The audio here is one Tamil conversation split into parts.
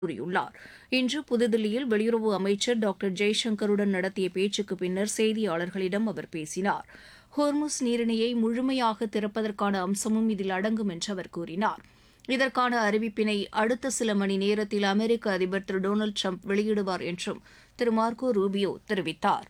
கூறியுள்ளார். இன்று புதுதில்லியில் வெளியுறவு அமைச்சர் டாக்டர் ஜெய்சங்கருடன் நடத்திய பேச்சுக்கு பின்னர் செய்தியாளர்களிடம் அவர் பேசினார். ஹோர்முஸ் நீரிணையை முழுமையாக திறப்பதற்கான அம்சமும் இதில் அடங்கும் என்று அவர் கூறினார். இதற்கான அறிவிப்பினை அடுத்த சில மணி நேரத்தில் அமெரிக்க அதிபர் திரு டொனால்டு ட்ரம்ப் வெளியிடுவார் என்றும் திரு மார்க்கோ ரூபியோ தெரிவித்தார்.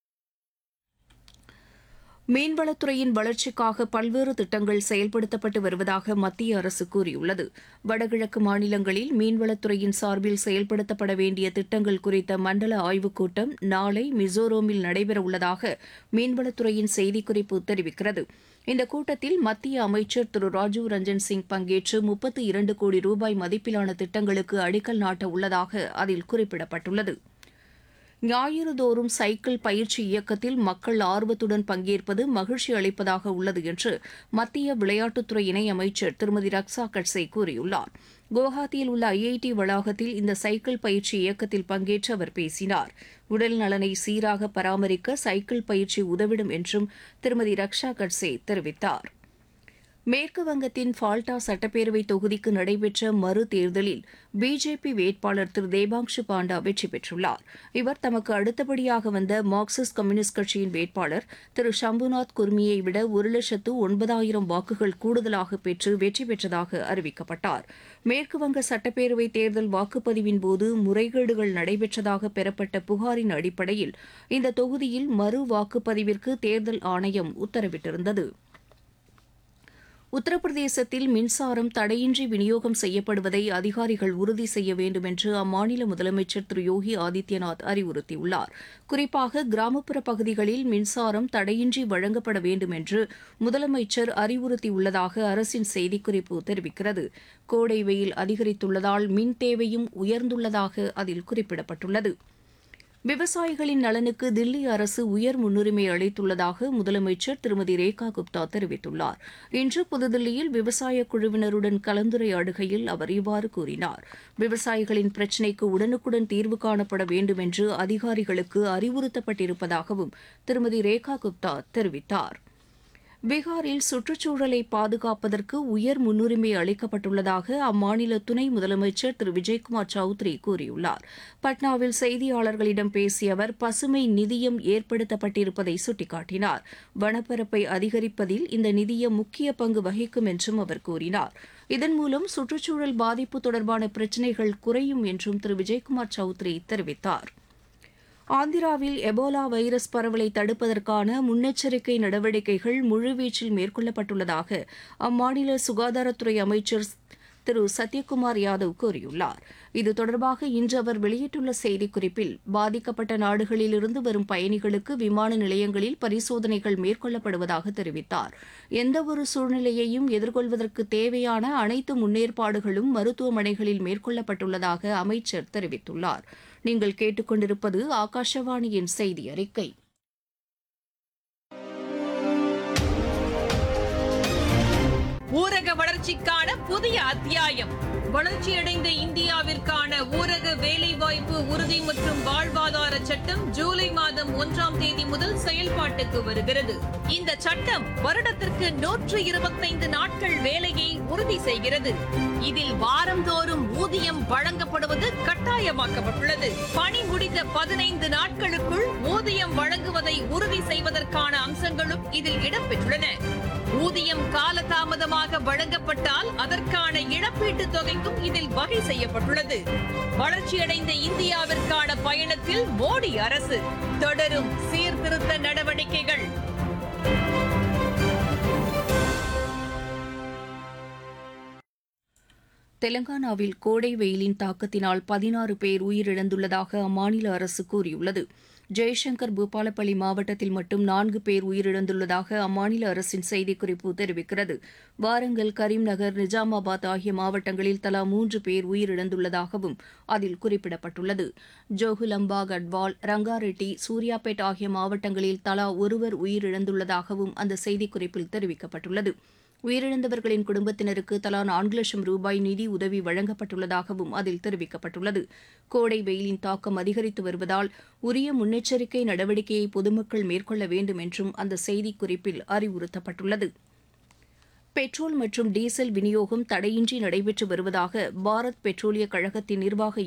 மீன்வளத்துறையின் வளர்ச்சிக்காக பல்வேறு திட்டங்கள் செயல்படுத்தப்பட்டு வருவதாக மத்திய அரசு கூறியுள்ளது. வடகிழக்கு மாநிலங்களில் மீன்வளத்துறையின் சார்பில் செயல்படுத்தப்பட வேண்டிய திட்டங்கள் குறித்த மண்டல ஆய்வுக் கூட்டம் நாளை மிசோரமில் நடைபெறவுள்ளதாக மீன்வளத்துறையின் செய்திக்குறிப்பு தெரிவிக்கிறது. இந்த கூட்டத்தில் மத்திய அமைச்சர் திரு ராஜீவ் ரஞ்சன் சிங் பங்கேற்று 32 கோடி ரூபாய் மதிப்பிலான திட்டங்களுக்கு அடிக்கல் நாட்ட உள்ளதாக அதில் குறிப்பிடப்பட்டுள்ளது. ஞாயிறுதோறும் சைக்கிள் பயிற்சி இயக்கத்தில் மக்கள் ஆர்வத்துடன் பங்கேற்பது மகிழ்ச்சி அளிப்பதாக உள்ளது என்று மத்திய விளையாட்டுத்துறை இணையமைச்சர் திருமதி ரக்ஷா கட்சே கூறியுள்ளார். குவஹாத்தியில் உள்ள ஐஐடி வளாகத்தில் இந்த சைக்கிள் பயிற்சி இயக்கத்தில் பங்கேற்று அவர் பேசினார். உடல் நலனை சீராக பராமரிக்க சைக்கிள் பயிற்சி உதவிடும் என்றும் திருமதி ரக்ஷா கட்சே தெரிவித்தார். மேற்கு வங்கத்தின் ஃபால்டா சட்டப்பேரவை தொகுதிக்கு நடைபெற்ற மறு தேர்தலில் பிஜேபி வேட்பாளர் திரு தேபாங்ஷு பாண்டா வெற்றி பெற்றுள்ளார். இவர் தமக்கு அடுத்தபடியாக வந்த மார்க்சிஸ்ட் கம்யூனிஸ்ட் கட்சியின் வேட்பாளர் திரு ஷம்புநாத் குர்மியை விட 1,09,000 வாக்குகள் கூடுதலாக பெற்று வெற்றி பெற்றதாக அறிவிக்கப்பட்டார். மேற்குவங்க சட்டப்பேரவை தேர்தல் வாக்குப்பதிவின் போது முறைகேடுகள் நடைபெற்றதாக பெறப்பட்ட புகாரின் அடிப்படையில் இந்த தொகுதியில் மறு வாக்குப்பதிவிற்கு தேர்தல் ஆணையம் உத்தரவிட்டிருந்தது. உத்தரப்பிரதேசத்தில் மின்சாரம் தடையின்றி விநியோகம் செய்யப்படுவதை அதிகாரிகள் உறுதி செய்ய வேண்டும் என்று அம்மாநில முதலமைச்சர் திரு யோகி ஆதித்யநாத் அறிவுறுத்தியுள்ளார். குறிப்பாக கிராமப்புற பகுதிகளில் மின்சாரம் தடையின்றி வழங்கப்பட வேண்டும் என்று முதலமைச்சர் அறிவுறுத்தியுள்ளதாக அரசின் செய்திக்குறிப்பு தெரிவிக்கிறது. கோடை வெயில் அதிகரித்துள்ளதால் மின் தேவையும் உயர்ந்துள்ளதாக அதில் குறிப்பிடப்பட்டுள்ளது. விவசாயிகளின் நலனுக்கு தில்லி அரசு உயர் முன்னுரிமை அளித்துள்ளதாக முதலமைச்சர் திருமதி ரேகா குப்தா தெரிவித்துள்ளார். இன்று புதுதில்லியில் விவசாய குழுவினருடன் கலந்துரையாடுகையில் அவர் இவ்வாறு கூறினார். விவசாயிகளின் பிரச்சினைக்கு உடனுக்குடன் தீர்வு காணப்பட வேண்டும் என்று அதிகாரிகளுக்கு அறிவுறுத்தப்பட்டிருப்பதாகவும் திருமதி ரேகா குப்தா தெரிவித்தார். பீகாரில் சுற்றுச்சூழலை பாதுகாப்பதற்கு உயர் முன்னுரிமை அளிக்கப்பட்டுள்ளதாக அம்மாநில துணை முதலமைச்சர் திரு விஜய்குமார் சௌத்ரி கூறியுள்ளார். பட்னாவில் செய்தியாளர்களிடம் பேசிய அவர் பசுமை நிதியம் ஏற்படுத்தப்பட்டிருப்பதை சுட்டிக்காட்டினார். வனப்பரப்பை அதிகரிப்பதில் இந்த நிதியம் முக்கிய பங்கு வகிக்கும் என்றும் அவர் கூறினார். இதன் மூலம் சுற்றுச்சூழல் பாதிப்பு தொடர்பான பிரச்சினைகள் குறையும் என்றும் திரு விஜய்குமார் சௌத்ரி தெரிவித்தார். ஆந்திராவில் எபோலா வைரஸ் பரவலை தடுப்பதற்கான முன்னெச்சரிக்கை நடவடிக்கைகள் முழுவீச்சில் மேற்கொள்ளப்பட்டுள்ளதாக அம்மாநில சுகாதாரத்துறை அமைச்சர் திரு சத்யகுமார் யாதவ் கூறியுள்ளார். இது தொடர்பாக இன்று அவர் வெளியிட்டுள்ள செய்திக்குறிப்பில் பாதிக்கப்பட்ட நாடுகளிலிருந்து வரும் பயணிகளுக்கு விமான நிலையங்களில் பரிசோதனைகள் மேற்கொள்ளப்படுவதாக தெரிவித்தார். எந்தவொரு சூழ்நிலையையும் எதிர்கொள்வதற்கு தேவையான அனைத்து முன்னேற்பாடுகளும் மருத்துவமனைகளில் மேற்கொள்ளப்பட்டுள்ளதாக அமைச்சர் தெரிவித்துள்ளார். நீங்கள் கேட்டுக்கொண்டிருப்பது ஆகாஷவாணியின் செய்தி அறிக்கை. ஊரக வளர்ச்சிக்கான புதிய அத்தியாயம். வளர்ச்சியடைந்த இந்தியாவிற்கான ஊரக வேலைவாய்ப்பு உறுதி மற்றும் வாழ்வாதார சட்டம் ஜூலை மாதம் 1ஆம் தேதி முதல் செயல்பாட்டுக்கு வருகிறது. இந்த சட்டம் வருடத்திற்கு 125 நாட்கள் வேலையை உறுதி செய்கிறது. இதில் வாரந்தோறும் ஊதியம் வழங்கப்படுவது கட்டாயமாக்கப்பட்டுள்ளது. பணி முடிந்த 15 நாட்களுக்குள் ஊதியம் வழங்குவதை உறுதி செய்வதற்கான அம்சங்களும் இதில் இடம்பெற்றுள்ளன. ஊதியம் காலதாமதமாக வழங்கப்பட்டால் அதற்கான இழப்பீட்டுத் தொகைக்கும் இதில் வகை செய்யப்பட்டுள்ளது. வளர்ச்சியடைந்த இந்தியாவிற்கான பயணத்தில் மோடி அரசு தொடரும் சீர்திருத்த நடவடிக்கைகள். தெலங்கானாவில் கோடை வெயிலின் தாக்கத்தினால் 16 பேர் உயிரிழந்துள்ளதாக அம்மாநில அரசு கூறியுள்ளது. ஜெய்சங்கர் பூபாலப்பள்ளி மாவட்டத்தில் மட்டும் 4 பேர் உயிரிழந்துள்ளதாக அம்மாநில அரசின் செய்திக்குறிப்பு தெரிவிக்கிறது. வாரங்கல், கரீம்நகர், நிஜாமாபாத் ஆகிய மாவட்டங்களில் தலா 3 பேர் உயிரிழந்துள்ளதாகவும் அதில் குறிப்பிடப்பட்டுள்ளது. ஜோகுலம்பா, கட்வால், ரங்காரெட்டி, சூர்யாபேட் ஆகிய மாவட்டங்களில் தலா ஒருவர் உயிரிழந்துள்ளதாகவும் அந்த செய்திக்குறிப்பில் தெரிவிக்கப்பட்டுள்ளது. உயிரிழந்தவர்களின் குடும்பத்தினருக்கு தலா 4 லட்சம் ரூபாய் நிதி உதவி வழங்கப்பட்டுள்ளதாகவும் அதில் தெரிவிக்கப்பட்டுள்ளது. கோடை வெயிலின் தாக்கம் அதிகரித்து வருவதால் உரிய முன்னெச்சரிக்கை நடவடிக்கையை பொதுமக்கள் மேற்கொள்ள வேண்டும் என்றும் அந்த செய்திக்குறிப்பில் அறிவுறுத்தப்பட்டுள்ளது. பெட்ரோல் மற்றும் டீசல் விநியோகம் தடையின்றி நடைபெற்று வருவதாக பாரத் பெட்ரோலிய கழகத்தின் நிர்வாக